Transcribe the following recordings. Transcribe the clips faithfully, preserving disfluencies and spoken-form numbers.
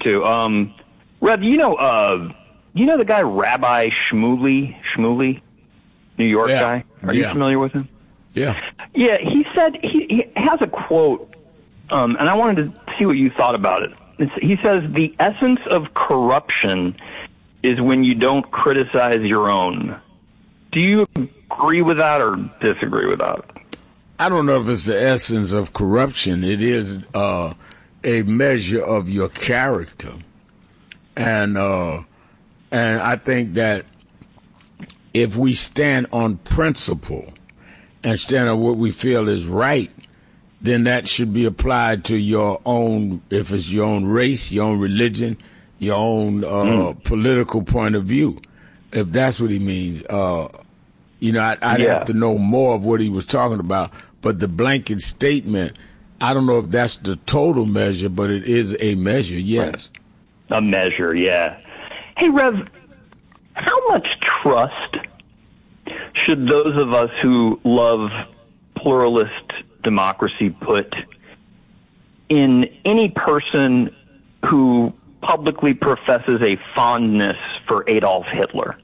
too. Um, Rev, you know, uh, you know the guy Rabbi Shmuley, Shmuley, New York yeah. guy? Are yeah. you familiar with him? Yeah. Yeah, he said, he, he has a quote, um, and I wanted to see what you thought about it. It's, he says, the essence of corruption is when you don't criticize your own. Do you agree with that or disagree with that? I don't know if it's the essence of corruption. It is uh, a measure of your character. And uh, and I think that if we stand on principle and stand on what we feel is right, then that should be applied to your own, if it's your own race, your own religion, your own uh, mm. political point of view. If that's what he means. Uh, you know, I'd, I'd yeah. have to know more of what he was talking about. But the blanket statement, I don't know if that's the total measure, but it is a measure, yes. A measure, yeah. Hey, Rev, how much trust should those of us who love pluralist democracy put in any person who publicly professes a fondness for Adolf Hitler?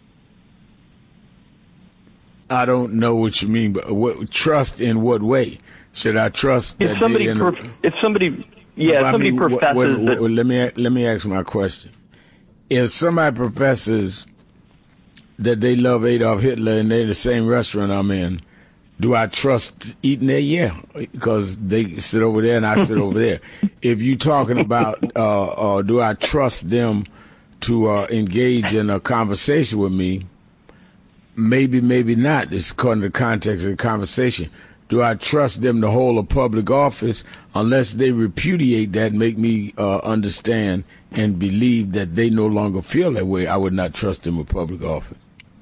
I don't know what you mean, but what, trust in what way? Should I trust if that somebody, they, prof- if somebody, yeah, if somebody mean, professes what, what, that. What, let me let me ask my question. If somebody professes that they love Adolf Hitler and they're the same restaurant I'm in, do I trust eating there? Yeah, because they sit over there and I sit over there. If you're talking about, uh, uh, do I trust them to uh, engage in a conversation with me? Maybe, maybe not. It's according to the context of the conversation. Do I trust them to hold a public office unless they repudiate that, make me uh, understand and believe that they no longer feel that way? I would not trust them with public office.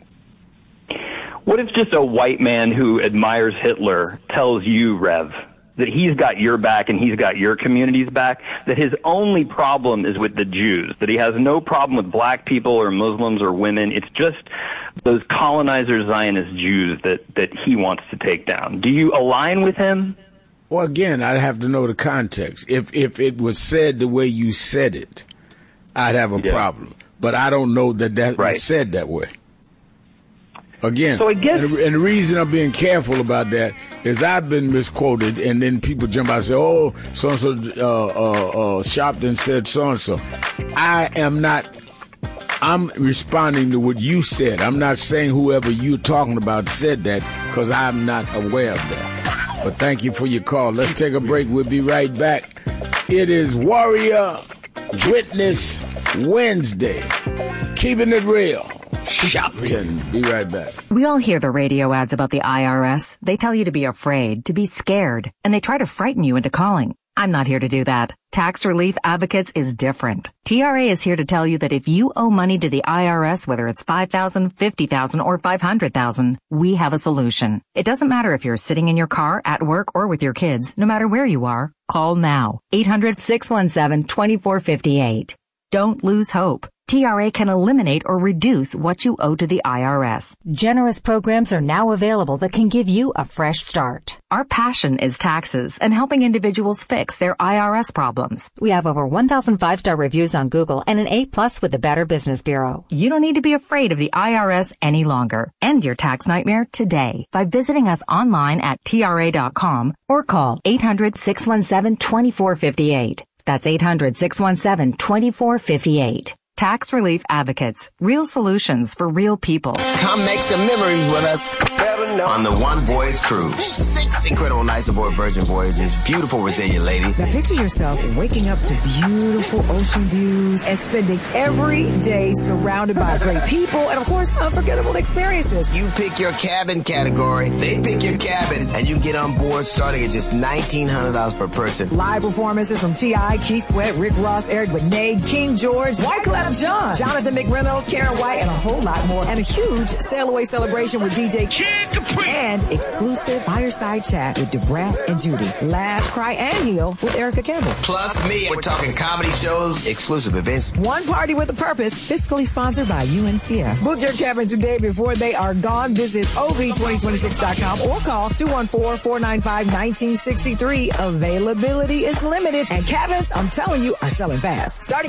What if just a white man who admires Hitler tells you, Rev, that he's got your back and he's got your community's back, that his only problem is with the Jews, that he has no problem with black people or Muslims or women. It's just those colonizer Zionist Jews that, that he wants to take down. Do you align with him? Well, again, I'd have to know the context. If if it was said the way you said it, I'd have a yeah. problem. But I don't know that that right. was said that way. Again, so I guess, and, the, and the reason I'm being careful about that is I've been misquoted, and then people jump out and say, oh, so-and-so uh, uh, uh, Shopton said so-and-so. I am not, I'm responding to what you said. I'm not saying whoever you're talking about said that, because I'm not aware of that. But thank you for your call. Let's take a break. We'll be right back. It is Warrior Witness Wednesday. Keeping it real. Shopton. Be right back. We all hear the radio ads about the I R S. They tell you to be afraid, to be scared, and they try to frighten you into calling. I'm not here to do that. Tax Relief Advocates is different. T R A is here to tell you that if you owe money to the I R S, whether it's five thousand dollars, fifty thousand dollars, or five hundred thousand dollars, we have a solution. It doesn't matter if you're sitting in your car, at work, or with your kids. No matter where you are, call now. eight hundred, six one seven, two four five eight. Don't lose hope. T R A can eliminate or reduce what you owe to the I R S. Generous programs are now available that can give you a fresh start. Our passion is taxes and helping individuals fix their I R S problems. We have over one thousand five-star reviews on Google and an A plus with the Better Business Bureau. You don't need to be afraid of the I R S any longer. End your tax nightmare today by visiting us online at T R A dot com or call eight hundred, six one seven, two four five eight. That's eight hundred, six one seven, two four five eight. Tax Relief Advocates. Real solutions for real people. Come make some memories with us on the One Voyage Cruise. Six incredible nights aboard Virgin Voyages. Beautiful, resilient lady. Now picture yourself waking up to beautiful ocean views and spending every day surrounded by great people and, of course, unforgettable experiences. You pick your cabin category. They pick your cabin, and you get on board starting at just nineteen hundred dollars per person. Live performances from T I, Keith Sweat, Rick Ross, Eric Benet, King George, Wyclef John, Jonathan McReynolds, Karen White, and a whole lot more. And a huge sail away celebration with D J Kid Capri. And exclusive fireside chat with Debrat and Judy. Laugh, cry, and heal with Erica Campbell. Plus me. We're talking comedy shows, exclusive events. One party with a purpose. Fiscally sponsored by U N C F. Book your cabin today before they are gone. Visit O V twenty twenty-six dot com or call two one four, four nine five, one nine six three. Availability is limited. And cabins, I'm telling you, are selling fast. Starting